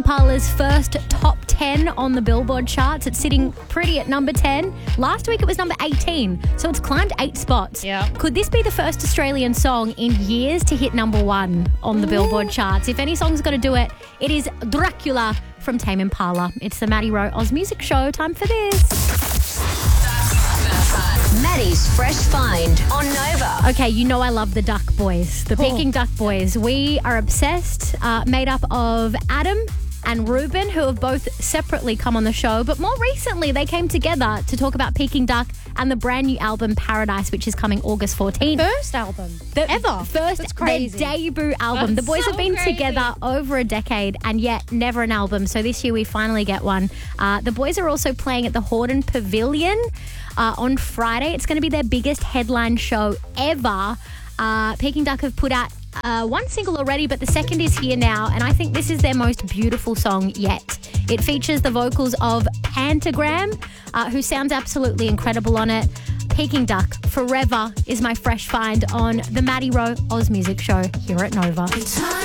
Impala's first top 10 on the Billboard charts. It's sitting pretty at number 10. Last week it was number 18, so it's climbed 8 spots. Yeah. Could this be the first Australian song in years to hit number 1 on the Billboard charts? If any song's going to do it, it is Dracula from Tame Impala. It's the Maddie Rowe Oz Music Show. Time for this. Maddie's Fresh Find on Nova. Okay, you know I love the Duck Boys, the Peking Duck Boys. We are obsessed, made up of Adam and Ruben, who have both separately come on the show. But more recently, they came together to talk about Peking Duck and the brand new album Paradise, which is coming August 14th. First album ever. That's crazy. Their debut album. That's the boys so have been crazy. together over a decade and yet never an album. So this year we finally get one. The boys are also playing at the Hordern Pavilion on Friday. It's going to be their biggest headline show ever. Peking Duck have put out one single already, but the second is here now, and I think this is their most beautiful song yet. It features the vocals of Pentagram, who sounds absolutely incredible on it. Peking Duck, Forever, is my fresh find on the Maddie Rowe Oz Music Show here at Nova.